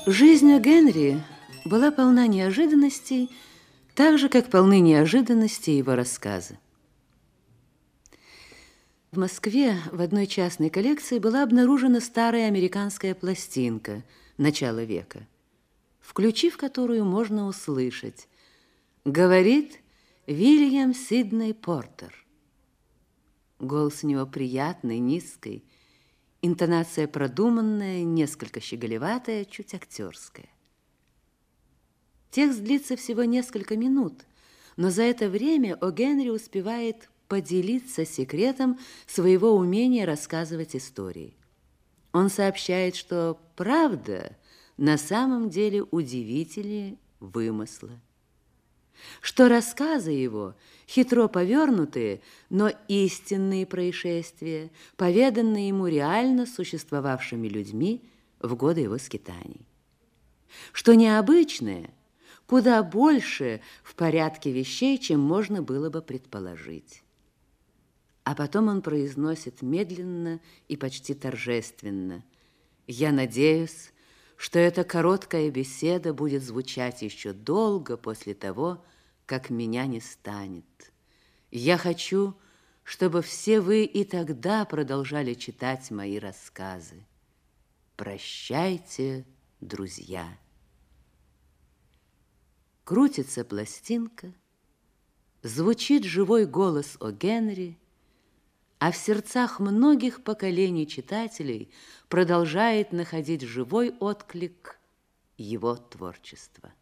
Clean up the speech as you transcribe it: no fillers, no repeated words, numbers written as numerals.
Жизнь у Генри была полна неожиданностей, так же, как полны неожиданностей его рассказы. В Москве в одной частной коллекции была обнаружена старая американская пластинка начала века, включив которую можно услышать «Говорит Вильям Сидней Портер». Голос у него приятный, низкий, интонация продуманная, несколько щеголеватая, чуть актерская. Текст длится всего несколько минут, но за это время О. Генри успевает поделиться секретом своего умения рассказывать истории. Он сообщает, что правда на самом деле удивительнее вымысла, что рассказы его хитро повернутые, но истинные происшествия, поведанные ему реально существовавшими людьми в годы его скитаний, что необычное куда больше в порядке вещей, чем можно было бы предположить. А потом он произносит медленно и почти торжественно: «Я надеюсь, что эта короткая беседа будет звучать еще долго после того, как меня не станет. Я хочу, чтобы все вы и тогда продолжали читать мои рассказы. Прощайте, друзья». Крутится пластинка, звучит живой голос О. Генри, а в сердцах многих поколений читателей продолжает находить живой отклик его творчества.